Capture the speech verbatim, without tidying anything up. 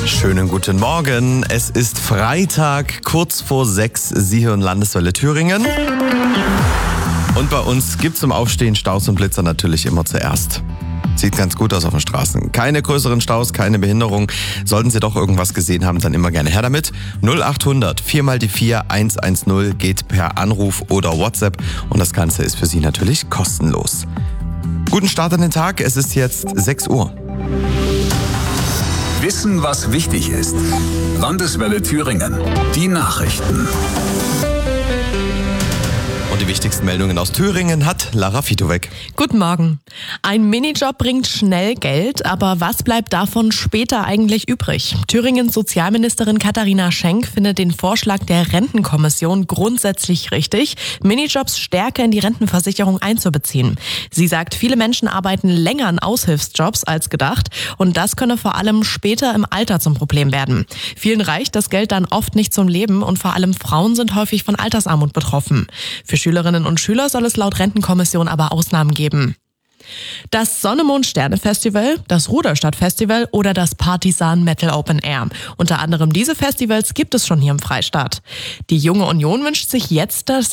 Schönen guten Morgen. Es ist Freitag, kurz vor sechs. Sie hören Landeswelle Thüringen. Und bei uns gibt es zum Aufstehen Staus und Blitzer natürlich immer zuerst. Sieht ganz gut aus auf den Straßen. Keine größeren Staus, keine Behinderung. Sollten Sie doch irgendwas gesehen haben, dann immer gerne her damit. null achthundert vier mal die vier eins eins null geht per Anruf oder WhatsApp. Und das Ganze ist für Sie natürlich kostenlos. Guten Start an den Tag. Es ist jetzt sechs Uhr. Wissen, was wichtig ist. Landeswelle Thüringen. Die Nachrichten. Und die wichtigsten Meldungen aus Thüringen hat Lara Fitowek. Guten Morgen. Ein Minijob bringt schnell Geld, aber was bleibt davon später eigentlich übrig? Thüringens Sozialministerin Katharina Schenk findet den Vorschlag der Rentenkommission grundsätzlich richtig, Minijobs stärker in die Rentenversicherung einzubeziehen. Sie sagt, viele Menschen arbeiten länger in Aushilfsjobs als gedacht und das könne vor allem später im Alter zum Problem werden. Vielen reicht das Geld dann oft nicht zum Leben und vor allem Frauen sind häufig von Altersarmut betroffen. Für Schülerinnen und Schüler soll es laut Rentenkommission aber Ausnahmen geben. Das Sonne-Mond-Sterne-Festival, das Ruderstadt-Festival oder das Partisan Metal Open Air. Unter anderem diese Festivals gibt es schon hier im Freistaat. Die Junge Union wünscht sich jetzt, dass